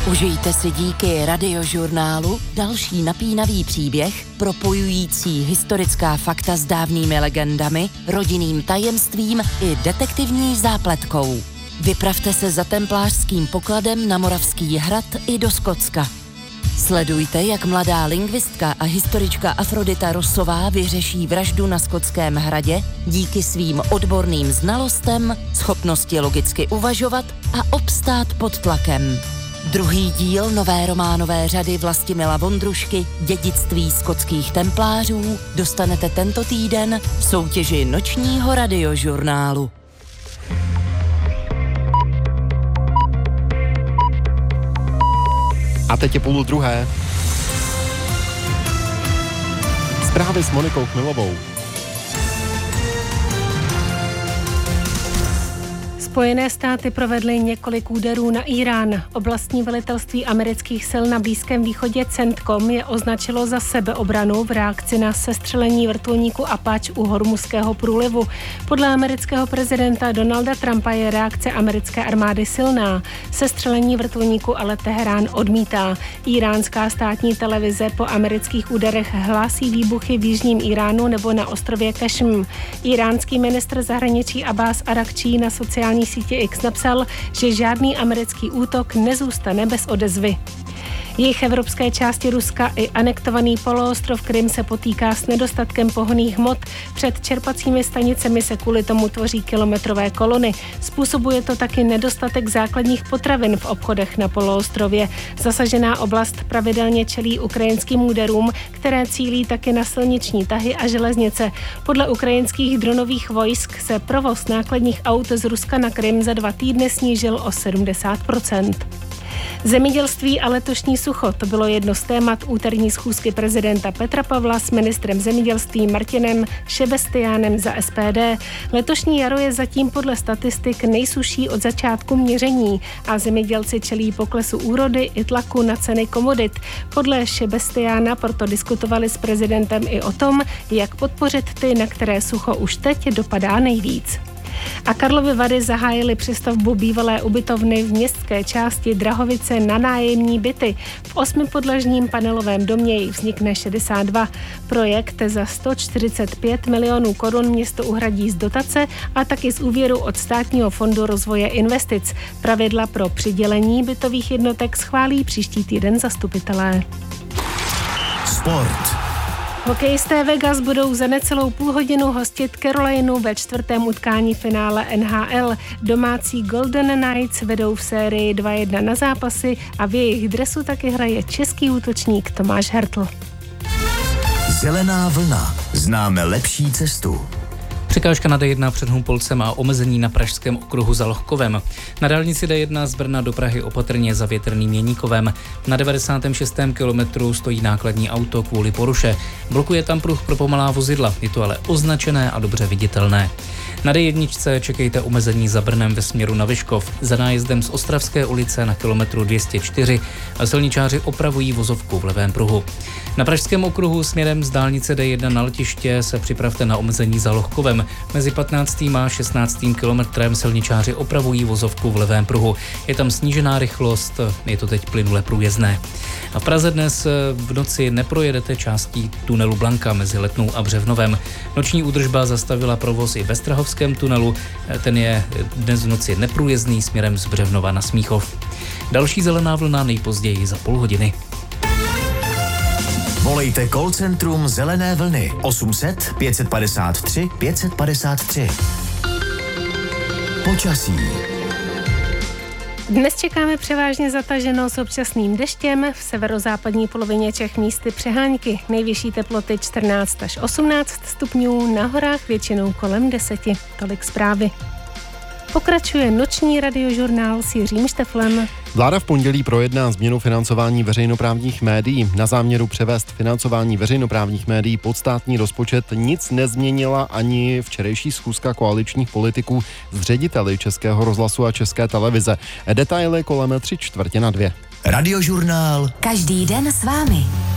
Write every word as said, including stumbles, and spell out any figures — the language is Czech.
Užijte si díky Radiožurnálu další napínavý příběh, propojující historická fakta s dávnými legendami, rodinným tajemstvím i detektivní zápletkou. Vypravte se za templářským pokladem na Moravský hrad i do Skotska. Sledujte, jak mladá lingvistka a historička Afrodita Rossová vyřeší vraždu na Skotském hradě díky svým odborným znalostem, schopnosti logicky uvažovat a obstát pod tlakem. Druhý díl nové románové řady Vlastimila Vondrušky Dědictví skotských templářů dostanete tento týden v soutěži Nočního radiožurnálu. A teď je půl druhé. Zprávy s Monikou Chmilovou. Spojené státy provedly několik úderů na Irán. Oblastní velitelství amerických sil na Blízkém východě CENTCOM je označilo za sebeobranu v reakci na sestřelení vrtulníku Apache u Hormuzského průlivu. Podle amerického prezidenta Donalda Trumpa je reakce americké armády silná. Sestřelení vrtulníku ale Teherán odmítá. Iránská státní televize po amerických úderech hlásí výbuchy v jižním Iránu nebo na ostrově Kašm. Iránský ministr zahraničí Abbas Arakčí na sociální sítě X napsal, že žádný americký útok nezůstane bez odezvy. Jejich evropské části Ruska i anektovaný poloostrov Krym se potýká s nedostatkem pohonných hmot. Před čerpacími stanicemi se kvůli tomu tvoří kilometrové kolony. Způsobuje to taky nedostatek základních potravin v obchodech na poloostrově. Zasažená oblast pravidelně čelí ukrajinským úderům, které cílí taky na silniční tahy a železnice. Podle ukrajinských dronových vojsk se provoz nákladních aut z Ruska na Krym za dva týdny snížil o sedmdesát procent. Zemědělství a letošní sucho, to bylo jedno z témat úterní schůzky prezidenta Petra Pavla s ministrem zemědělství Martinem Šebestiánem za S P D. Letošní jaro je zatím podle statistik nejsušší od začátku měření a zemědělci čelí poklesu úrody i tlaku na ceny komodit. Podle Šebestiána proto diskutovali s prezidentem i o tom, jak podpořit ty, na které sucho už teď dopadá nejvíc. A Karlovy Vary zahájily přestavbu bývalé ubytovny v městské části Drahovice na nájemní byty. V osmipodlažním panelovém domě jich vznikne šedesát dva. Projekt za sto čtyřicet pět milionů korun město uhradí z dotace a taky z úvěru od Státního fondu rozvoje investic. Pravidla pro přidělení bytových jednotek schválí příští týden zastupitelé. Sport. Hokejisté Vegas budou za necelou půl hodinu hostit Carolinu ve čtvrtém utkání finále N H L. Domácí Golden Knights vedou v sérii dva jedna na zápasy a v jejich dresu taky hraje český útočník Tomáš Hertl. Zelená vlna. Známe lepší cestu. Překážka na D jedna před Humpolcem a omezení na pražském okruhu za Lohkovem. Na dálnici D jedna z Brna do Prahy opatrně za Větrným Jeníkovem. Na devadesátém šestém kilometru stojí nákladní auto kvůli poruše. Blokuje tam pruh pro pomalá vozidla, je to ale označené a dobře viditelné. Na D jedna čekejte omezení za Brnem ve směru na Vyškov. Za nájezdem z Ostravské ulice na kilometru dvě stě čtyři a silničáři opravují vozovku v levém pruhu. Na pražském okruhu směrem z dálnice D jedna na letiště se připravte na omezení za Lohkovem. Mezi patnáctým a šestnáctým kilometrem silničáři opravují vozovku v levém pruhu. Je tam snížená rychlost, je to teď plynule průjezdné. A v Praze dnes v noci neprojedete částí tunelu Blanka mezi Letnou a Břevnovem. Noční údržba zastavila provoz i ve Strahovském tunelu, ten je dnes v noci neprůjezdný směrem z Břevnova na Smíchov. Další zelená vlna nejpozději za půl hodiny. Volejte call centrum Zelené vlny osm set pět padesát tři pět padesát tři. Počasí. Dnes čekáme převážně zataženo s občasným deštěm, v severozápadní polovině Čech místy přehánky. Nejvyšší teploty čtrnáct až osmnáct stupňů, na horách většinou kolem deseti. Tolik zprávy. Pokračuje noční radiožurnál s Jiřím Šteflem. Vláda v pondělí projedná změnu financování veřejnoprávních médií. Na záměru převést financování veřejnoprávních médií pod státní rozpočet nic nezměnila ani včerejší schůzka koaličních politiků s řediteli Českého rozhlasu a České televize. Detaily kolem tři čtvrtě na dvě. Radiožurnál. Každý den s vámi.